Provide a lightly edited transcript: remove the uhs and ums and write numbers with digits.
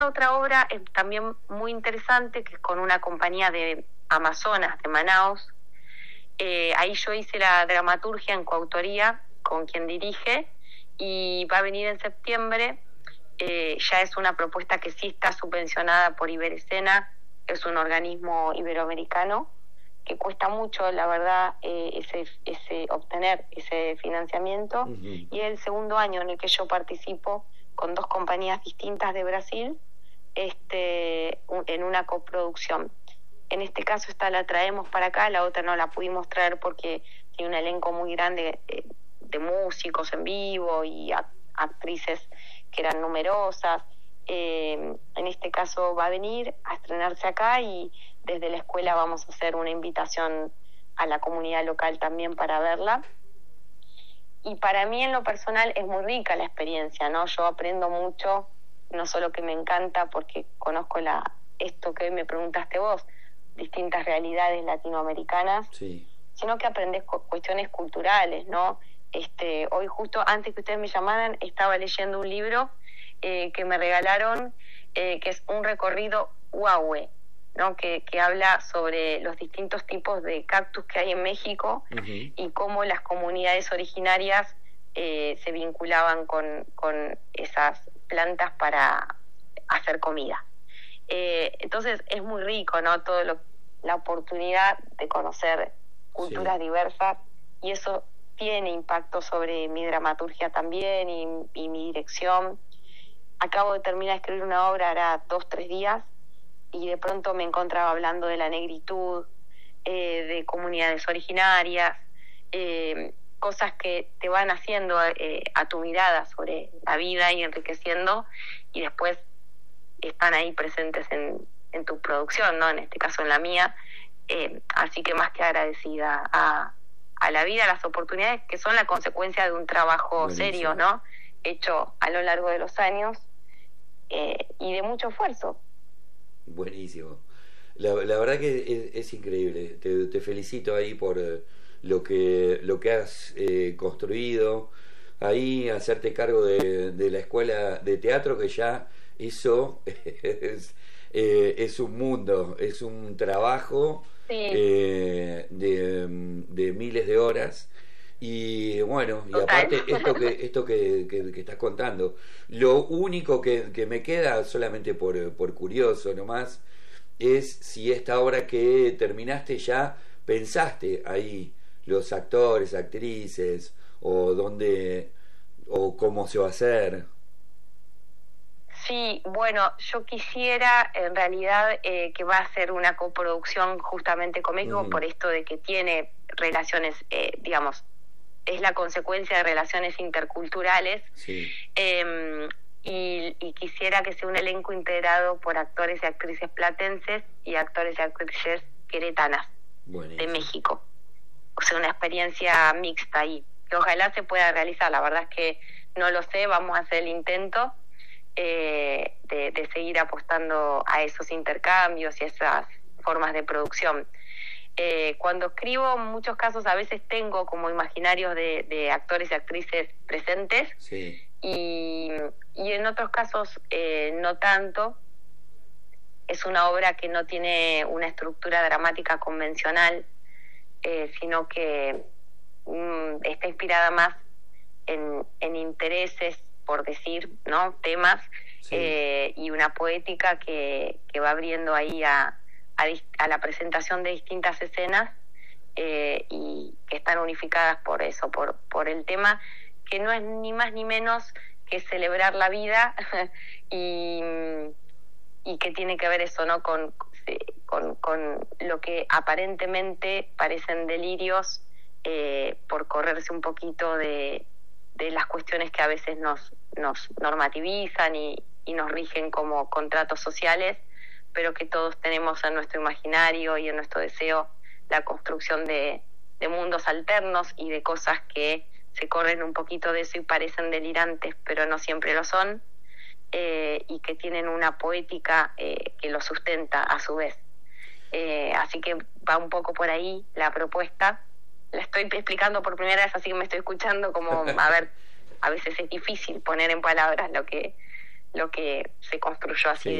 otra obra también muy interesante, que es con una compañía de Amazonas, de Manaus. Ahí yo hice la dramaturgia en coautoría con quien dirige, y va a venir en septiembre. Ya es una propuesta que sí está subvencionada por Iberescena, que es un organismo iberoamericano, que cuesta mucho, la verdad, obtener ese financiamiento. Uh-huh. Y es el segundo año en el que yo participo con 2 compañías distintas de Brasil, en una coproducción. En este caso esta la traemos para acá, la otra no la pudimos traer porque tiene un elenco muy grande de músicos en vivo y actrices que eran numerosas. En este caso va a venir a estrenarse acá, y desde la escuela vamos a hacer una invitación a la comunidad local también para verla. Y para mí en lo personal es muy rica la experiencia, ¿no? Yo aprendo mucho, no solo que me encanta porque conozco esto que hoy me preguntaste vos, distintas realidades latinoamericanas, sí, sino que aprendes cuestiones culturales, ¿no? Hoy justo antes que ustedes me llamaran estaba leyendo un libro que me regalaron, que es un recorrido Huahue, ¿no? Que habla sobre los distintos tipos de cactus que hay en México. Uh-huh. Y cómo las comunidades originarias se vinculaban con esas plantas para hacer comida. Entonces es muy rico, ¿no? La oportunidad de conocer culturas sí, diversas, y eso tiene impacto sobre mi dramaturgia también y mi dirección. Acabo de terminar de escribir una obra, hará 2-3 días, y de pronto me encontraba hablando de la negritud, de comunidades originarias, cosas que te van haciendo a tu mirada sobre la vida y enriqueciendo, y después están ahí presentes en tu producción, ¿no? En este caso en la mía. Así que más que agradecida a la vida, a las oportunidades que son la consecuencia de un trabajo buenísimo, serio, ¿no? Hecho a lo largo de los años, y de mucho esfuerzo. Buenísimo. La verdad que es increíble. Te felicito ahí por lo que has construido. Ahí hacerte cargo de la escuela de teatro, que ya eso es un mundo, es un trabajo, sí, de miles de horas. Y bueno, y aparte esto que estás contando, lo único que me queda, solamente por curioso nomás, es si esta obra que terminaste ya pensaste ahí los actores, actrices, o dónde o cómo se va a hacer. Sí, bueno, yo quisiera en realidad que va a ser una coproducción justamente con México, uh-huh, por esto de que tiene relaciones, digamos, es la consecuencia de relaciones interculturales. Sí. Y quisiera que sea un elenco integrado por actores y actrices platenses y actores y actrices queretanas. Buenísimo. De México. O sea, una experiencia mixta ahí, que ojalá se pueda realizar. La verdad es que no lo sé, vamos a hacer el intento de seguir apostando a esos intercambios y esas formas de producción. Cuando escribo, en muchos casos a veces tengo como imaginarios de actores y actrices presentes, sí, y en otros casos no tanto. Es una obra que no tiene una estructura dramática convencional, sino que está inspirada más en intereses, por decir, ¿no? Temas, sí, y una poética que va abriendo ahí a la presentación de distintas escenas, y que están unificadas por eso, por el tema, que no es ni más ni menos que celebrar la vida y que tiene que ver eso, ¿no? Con lo que aparentemente parecen delirios, por correrse un poquito de las cuestiones que a veces nos normativizan y nos rigen como contratos sociales, pero que todos tenemos en nuestro imaginario y en nuestro deseo la construcción de mundos alternos y de cosas que se corren un poquito de eso y parecen delirantes, pero no siempre lo son, y que tienen una poética que lo sustenta a su vez. Así que va un poco por ahí la propuesta. La estoy explicando por primera vez, así que me estoy escuchando como, a ver, a veces es difícil poner en palabras lo que se construyó así. Sí.